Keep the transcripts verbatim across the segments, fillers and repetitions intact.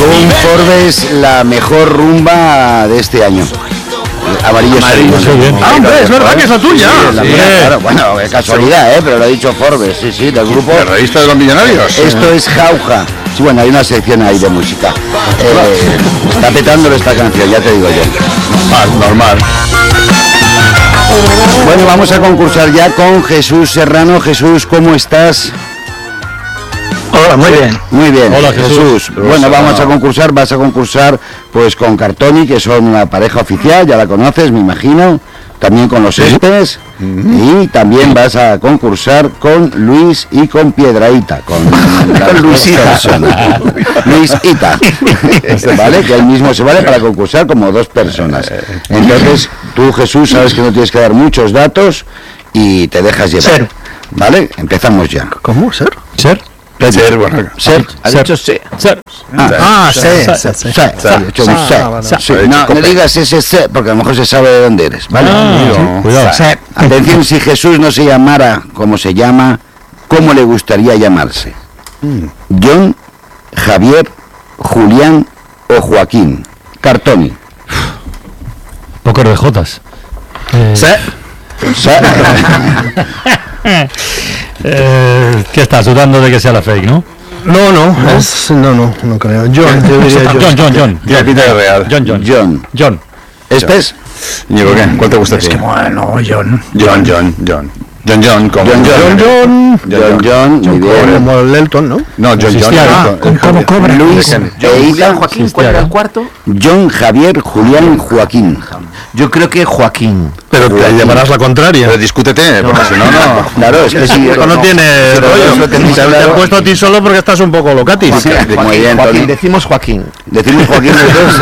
Según Forbes, la mejor rumba de este año. Amarillo Sabino. Ah, hombre, es verdad que es la tuya. Sí, la mía, claro. Bueno, es casualidad, ¿eh? Pero lo ha dicho Forbes, sí, sí, del grupo. ¿La revista de los millonarios? Esto es Jauja. Sí, bueno, hay una sección ahí de música. Eh, está petándolo esta canción, ya te digo yo. Normal, normal. Bueno, vamos a concursar ya con Jesús Serrano. Jesús, ¿cómo estás? Hola, muy bien. Muy bien. Hola, Jesús. Jesús. Bueno, vamos a concursar, vas a concursar pues con Cartoni, que son una pareja oficial, ya la conoces, me imagino. También con los Espes. Uh-huh. Y también vas a concursar con Luis y con Piedraíta, con, con Luisita. Luisita. ¿Vale? Que él mismo se vale para concursar como dos personas. Entonces, tú, Jesús, sabes que no tienes que dar muchos datos y te dejas llevar. Ser. ¿Vale? Empezamos ya. ¿Cómo? ¿Ser? ¿Ser? Ser, bueno. Ser. Ha dicho sí. Ser. Ah, Ah, ser. ser. Ser. Ser. Ser. Ser. Hecho un ser. Ah, vale. Sí. No, no digas ese ser, porque a lo mejor se sabe de dónde eres. ¿Vale? Ah, cuidado. Ser. Atención, si Jesús no se llamara como se llama, ¿cómo le gustaría llamarse? John, Javier, Julián o Joaquín. Cartoni. Poco de jotas. Eh, Ser. Ser. eh, ¿Qué estás dudando de que sea la fake, no? No, no, ¿no? Es, no, no, no creo. John, yo diría John. John, John, John. Ya pinta de real. John, John. John. John. ¿Espes? Ñigo, ¿qué? ¿Cuál te gusta a ti? Es que bueno, John. John, John, John. John, John, como John, John. John, John, John, muy bien. como el Elton, ¿no? No, John, John. Existía, John, ah, John, ¿cómo cobra? Luis, John, e Julián, Ida, Joaquín, ¿cuál era el cuarto? John, Javier, Julián, Joaquín. Yo creo que Joaquín. Pero te llevarás la contraria. Pero discútete, porque si no, no. Claro, es que sí. Esto no tiene Pero rollo. eso tenéis Te te he claro. puesto a ti solo porque estás un poco locatis. Sí, muy bien, Joaquín, Tony. decimos Joaquín. Decimos Joaquín los dos.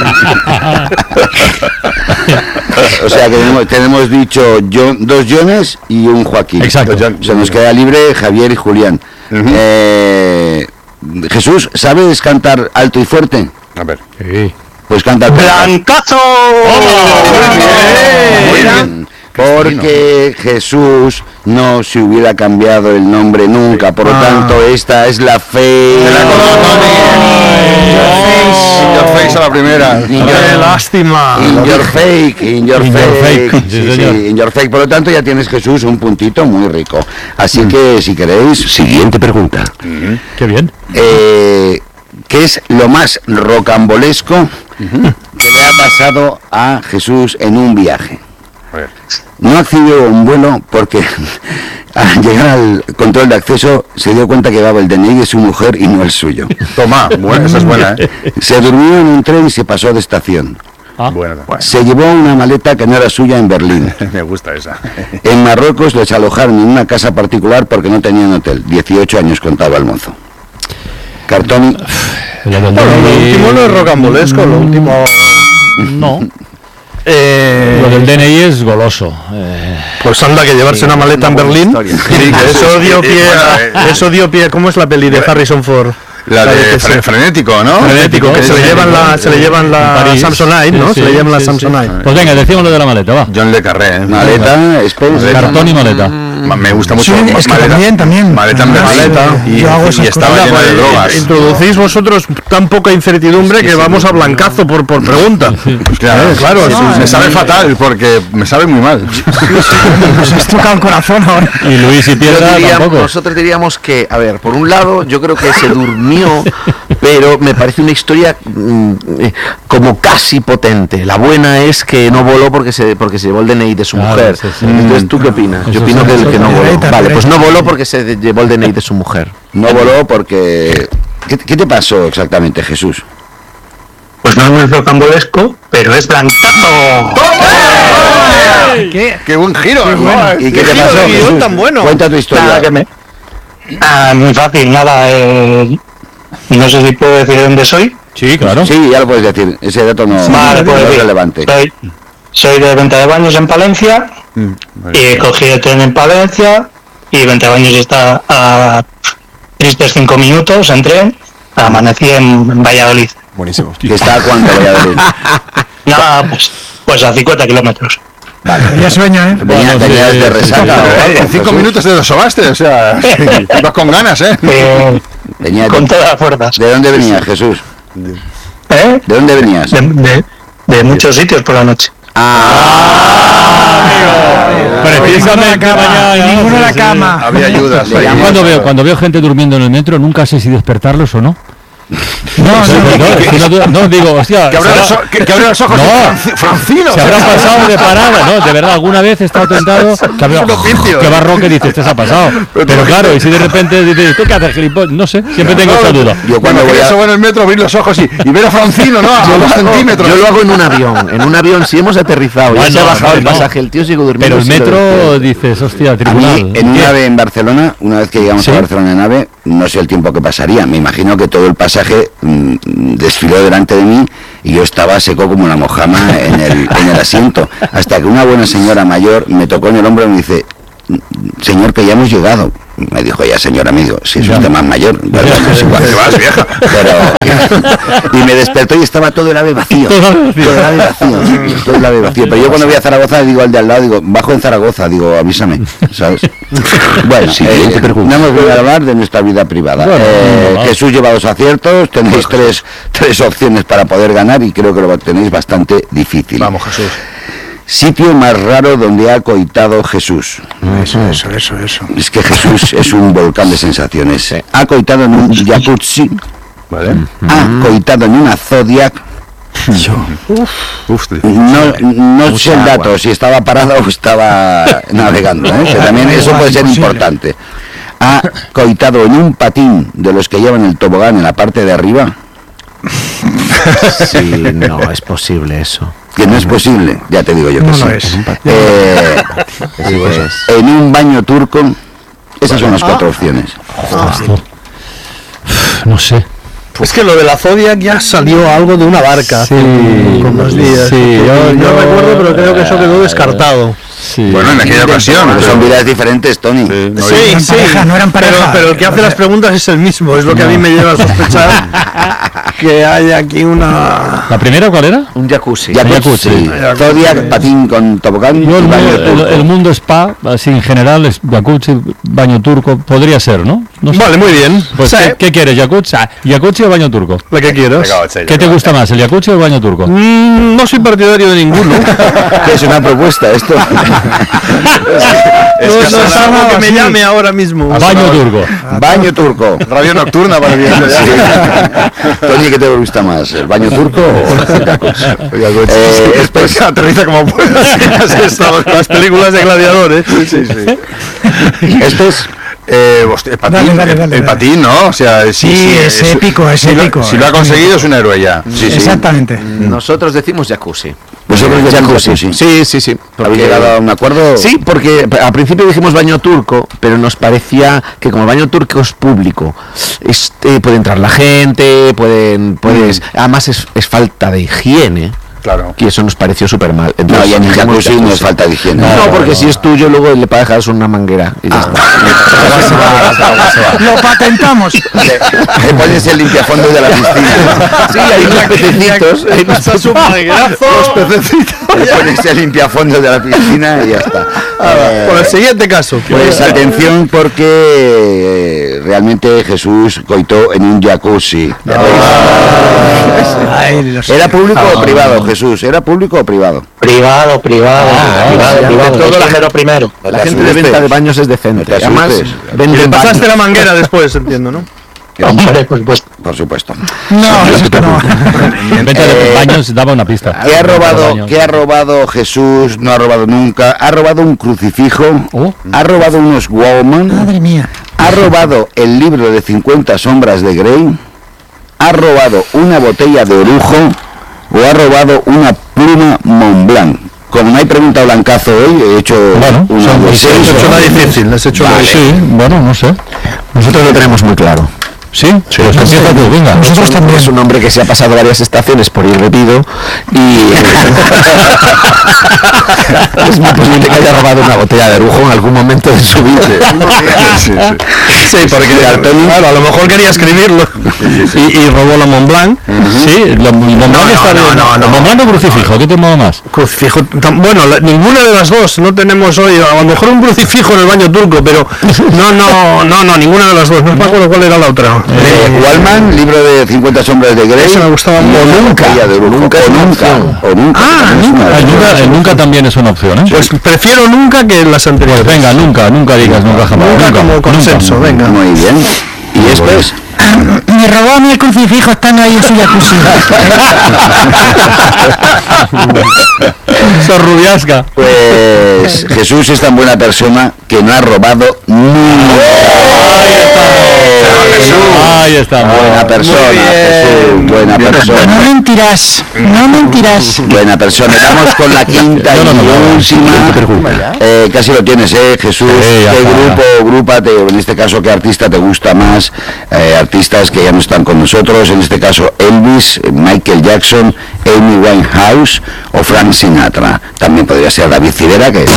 O sea que tenemos, tenemos dicho John, dos Johnes y un Joaquín. Exacto. Se nos queda libre Javier y Julián. Ujú. eh, Jesús, ¿sabes cantar alto y fuerte? A ver. Sí. Pues canta ¡Blancazo! Muy bien. Porque Jesús no se hubiera cambiado el nombre nunca, por lo tanto esta es la fe. In your face a la primera. In ¡Qué your, lástima! in your fake, in your In your fake, fake, sí, sí, sí, señor. in your fake. Por lo tanto ya tienes, Jesús, un puntito muy rico. Así que si queréis, siguiente pregunta. Qué bien. Eh, ¿Qué es lo más rocambolesco que le ha pasado a Jesús en un viaje? A ver. No accedió a un vuelo porque al llegar al control de acceso se dio cuenta que llevaba el D N I de su mujer y no el suyo. Toma, buena, esa es buena, ¿eh? Se durmió en un tren y se pasó de estación. Ah. Buena. Se llevó una maleta que no era suya en Berlín. Me gusta esa. En Marruecos les alojaron en una casa particular porque no tenían hotel. dieciocho años contaba el mozo. Cartoni. Lo del Bueno, lo D N I último no es rocambolesco, lo último... No. Eh, Lo del D N I es goloso. Eh, Pues anda, que llevarse una maleta en Berlín. Sí, que eso dio pie a... Eso dio pie... ¿Cómo es la peli de Harrison Ford? La de que fre- se- frenético, ¿no? Frenético, que se le llevan la, se le llevan en la París. Samsonite, ¿no? Sí, Se le sí, llevan la sí, sí. Samsonite. Pues venga, decimos lo de la maleta, va. John Le Carré, ¿eh? Maleta, Spence. Cartón y maleta. Ma- Me gusta mucho. Sí, es que maleta, también, también. Maleta en Berlín. Maleta. Y, Yo hago y esas estaba cosas. llena de drogas. Introducís vosotros tan poca incertidumbre que vamos a blancazo por, por pregunta. Pues claro, Eh, claro, sí, sí, me sí. sabe fatal porque me sabe muy mal. Nos has tocado el corazón ahora. Y Luis y Yo Piedra diría- tampoco. nosotros diríamos que, a ver, por un lado, yo creo que se durmió, pero me parece una historia mm, eh, como casi potente. La buena es que no voló porque se porque se llevó el D N I de su Claro, mujer. sí, sí. Entonces, ¿tú qué opinas? Eso Yo opino sí, que, eso que no sí. voló. Pirata, Vale, pues pirata. no voló porque se de- llevó el D N I de su mujer. No voló porque... ¿Qué, qué te pasó exactamente, Jesús? Pues no es rocambolesco, pero es blancazo. ¿Qué? ¡Qué buen giro! ¿Y qué te giro pasó, de guión Jesús? tan bueno. Cuenta tu historia. Nada, que me... Ah, muy fácil, nada. Eh... No sé si puedo decir de dónde soy. Sí, claro. Sí, ya lo puedes decir. Ese dato no, Vale, no pues es sí. relevante. Soy, soy de Venta de Baños en Palencia y cogí el tren en Palencia y Venta de Baños está a tristes cinco minutos en tren. Amanecí en Valladolid. Buenísimo. Que está a cuánto, Valladolid. Nada, pues, pues a cincuenta kilómetros. Ya sueño, ¿eh? Venía, Bueno, tenías sí, de sí, resaca. Eh, o algo, En cinco Jesús. minutos te lo sobaste, o sea, ibas con ganas, ¿eh? Eh, Venía con de, todas las fuerzas. ¿De dónde venía, Jesús? ¿Eh? ¿De dónde venías? De, de, de muchos sitios por la noche. Precisamente mañana. Ninguno en la Sí, cama. Había ayudas. ahí. Cuando veo, cuando veo gente durmiendo en el metro, nunca sé si despertarlos o no. No, No, no, no, no, digo, hostia, Que abre se los, habrá- o- que, que abre los ojos. No. Franci- Francino. se habrán pasado de parada, no, de verdad, alguna vez he estado tentado, que habrá- un oficio. qué barroque dices, te ha pasado, pero claro, y si de repente dices, ¿tú qué haces, gilipollas? No sé, siempre tengo esta duda. Yo Cuando cuando voy quería a... subir en el metro, abrir los ojos y, y ver a Francino, ¿no? A dos centímetros. Yo lo hago en un avión. En un avión, si hemos aterrizado, ya Bueno, se ha bajado el no. pasaje, el tío sigue durmiendo. Pero el sí lo metro, despierta. dices, hostia, A tribunal. mí, en una nave en Barcelona, una vez que llegamos ¿Sí? a Barcelona en nave, no sé el tiempo que pasaría. Me imagino que todo el pasaje mm, desfiló delante de mí y yo estaba seco como una mojama en el, en el asiento. Hasta que una buena señora mayor me tocó en el hombro y me dice, señor, que ya hemos llegado. Me dijo, ya señor amigo, si es usted más mayor, pero bueno, es igual. Te vas, vieja. Pero, y me despertó y estaba todo el ave vacío. Todo el ave vacío. Todo el ave vacío. Todo el ave vacío. Pero yo cuando voy a Zaragoza digo al de al lado, digo, bajo en Zaragoza, digo, avísame, ¿sabes? Bueno, eh, no hemos venido a hablar de nuestra vida privada. Bueno, Eh, no, no. Jesús lleva dos aciertos, tenéis tres, tres opciones para poder ganar y creo que lo tenéis bastante difícil. Vamos, Jesús. Sitio más raro donde ha coitado Jesús. Eso, eso, eso, eso. Es que Jesús es un volcán de sensaciones. Ha coitado en un jacuzzi, Vale. ha coitado en una Zodiac. Uf, No, no sé el agua. dato, si estaba parado o estaba navegando, ¿eh? Que también eso puede ser importante. Ha coitado en un patín de los que llevan el tobogán en la parte de arriba, Sí, no, es posible eso. que no es posible, ya te digo yo que No sí. lo es. Eh, Sí, es. en un baño turco, esas son las cuatro opciones. No sé. Es que lo de la Zodiac ya salió algo de una barca hace unos días. sí, yo, yo- yo- recuerdo, pero creo que eso quedó descartado. Sí. Bueno, en aquella ocasión. Pero son vidas diferentes, Tony. no, Sí, eran sí, pareja, no eran pero, pareja. pero el que hace las preguntas es el mismo, es lo que a mí me lleva a sospechar que hay aquí una... ¿La primera cuál era? Un jacuzzi. Jacuzzi, Jacuzzi. Zodiac, patín con tobogán Yo y el, baño mundo, el, turco. el mundo spa, así en general, es jacuzzi, baño turco, podría ser, ¿no? No sé. Vale, muy bien. Pues, Sí, ¿qué, qué quieres, jacuzzi? Ah, ¿Jacuzzi o baño turco? lo que quieras. ¿Qué te gusta más, el jacuzzi o el baño turco? Mm, no soy partidario de ninguno. Es una propuesta esto. no, no es algo que me así. llame ahora mismo. Baño turco. Baño turco. Radio nocturna para bien. Tony, ¿qué te gusta más? ¿El baño turco o el jacuzzi? Eh, Después aterriza como puedas. Las películas de gladiadores. Sí, sí, sí. Este es... Eh, hostia, el patín, Dale, dale, el- dale, el dale. patín, ¿no? O sea, Sí, es épico, es si lo- épico, si lo ha es conseguido es un héroe ya. Sí, sí. Exactamente. Nosotros decimos jacuzzi. Vosotros decís jacuzzi, sí. Sí, sí, sí. ¿Habéis porque- llegado a un acuerdo? Sí, porque al principio dijimos baño turco, pero nos parecía que como el baño turco es público, es- eh, puede entrar la gente, pueden, puedes, además es, es falta de higiene. Claro. Y eso nos pareció súper mal. No, Entonces, y en el dijimos jacuzzi no es falta de higiene. No, porque si es tuyo, luego le puedes dejar una manguera y ya está. Lo patentamos. Le pones el limpiafondo de la piscina. Sí, hay unos pececitos. Hay unos Pasas un manguerazo. Los pececitos. Le pones el limpiafondo de la piscina y ya está. Eh, Por el siguiente caso. Pues atención porque eh, realmente Jesús coitó en un jacuzzi. Ay, los- ¿Era público o privado, Jesús? ¿Era público o privado? Privado, privado, privado, ya, privado. de todo Todo la- lo primero. No La te gente de asustes. venta de baños es decente. No te Además, asustes. Y venden le pasaste baños. la manguera después, entiendo, ¿no? Hombre, por supuesto. Por supuesto. No, esto no. En venta de Eh, baños daba una pista. ¿Qué ha robado, Baños. ¿Qué ha robado Jesús? No ha robado nunca. Ha robado un crucifijo. Oh. Ha robado unos Walkman. Madre mía. Ha robado el libro de cincuenta sombras de Grey. Ha robado una botella de orujo. O ha robado una pluma Montblanc. Como no hay pregunta blancazo hoy, he hecho Bueno, una son de muy seis. sencillo. Has hecho una difícil, has hecho una Vale. difícil. Sí, bueno, no sé. Nosotros lo tenemos muy claro. ¿Sí? Pues empieza tú, venga. Nosotros también. Es un hombre que se ha pasado varias estaciones por ir repetido y es muy posible que haya robado una botella de lujo en algún momento de su vida. Sí, sí. Sí, porque claro, a lo mejor quería escribirlo y, y robó la Montblanc. Sí, lo, Montblanc no, está no, bien. no, no. Montblanc o crucifijo, ¿qué te mola más? Crucifijo, tam- bueno, la- ninguna de las dos, no tenemos hoy, a lo mejor un crucifijo en el baño turco, pero no, no, no, no, ninguna de las dos, no me acuerdo cuál era la otra. bueno. Eh, Wallman, libro de cincuenta sombras de Grey. Ese me gustaba o mucho. nunca, de nunca, o nunca, o nunca. Ah, también es nunca. una El opción. nunca, el nunca también es una opción, ¿eh? Pues prefiero nunca que las anteriores. Pues venga, nunca, nunca digas nunca jamás. Nunca como consenso, nunca. venga. Muy bien. Y después, Me robó a mí el crucifijo estando ahí en su jacuzzi. Sos rubiasca. pues Jesús es tan buena persona que no ha robado nunca. Ahí está. Buena persona, Jesús, buena persona. No mentirás, no mentirás. Buena persona. Vamos con la quinta No, no, no, y no. última. Eh, casi lo tienes, ¿eh, Jesús? Sí, ya ¿Qué está. grupo, grupa, te, en este caso, qué artista te gusta más? Eh, artistas que ya no están con nosotros, en este caso Elvis, Michael Jackson, Amy Winehouse o Frank Sinatra. También podría ser David Civera, que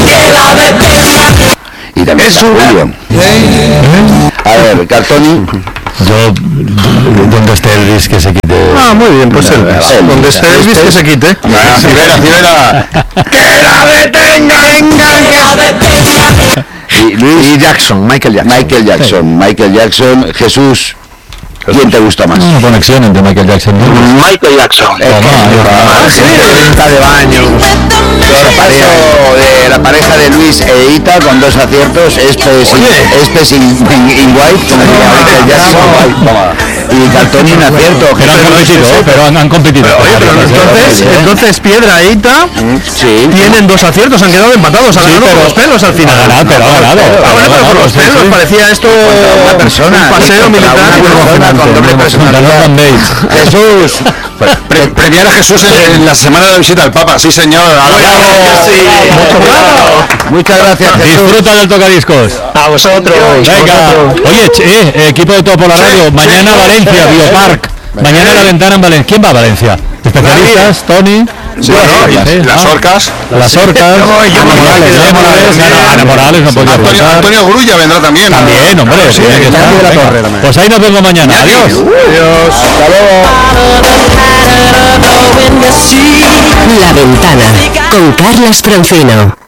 y también está Julio. A ver, Cartoni. Yo, donde esté Elvis, que se quite. Ah, muy bien, pues Elvis. Elvis. Donde esté Elvis, que se quite. Venga, Civera, Civera. Y Luis Y Jackson, Michael Jackson. Michael Jackson, Michael Jackson. Jesús, ¿quién te gusta más? Una conexión entre Michael Jackson y Elvis. Michael Jackson. Es que- Ah, sí, treinta de baños. El paso de la pareja de Luis e Ita con dos aciertos, este sin, este sin in, in white, como diría Michael Jackson, y Cartoni un acierto. Pero han competido, ¿eh? pero han, han competido. Oye, pero entonces, entonces Piedra e Ita Sí. tienen dos aciertos, han quedado empatados, han Sí, ganado por pero- los pelos al final. Ha ganado, pero ha ganado. Ah, bueno, pero por los Sí, sí. pelos parecía esto Una persona, un paseo contra militar. una persona con doble personalidad. Ganó Van Bates. Jesús, Pre- premiar a Jesús en, en la semana de visita al Papa, sí señor. muchas gracias, Jesús. Disfruta del tocadiscos. A vosotros. Venga. Oye, che, eh, equipo de todo por la radio. Mañana Valencia, Biopark. Mañana la ventana en Valencia. ¿Quién va a Valencia? Especialistas, Tony. Sí, bueno, y Sí, las ah. orcas. Las orcas. Ana Morales. Ana Morales, Ana- Ana Morales no podía Antonio, faltar. Antonio Grulla vendrá también. También, hombre. Sí, tiene que estar. Iñaki de la Venga. Torre también. Pues ahí nos vemos mañana. Adiós. La Ventana con Carlos Francino.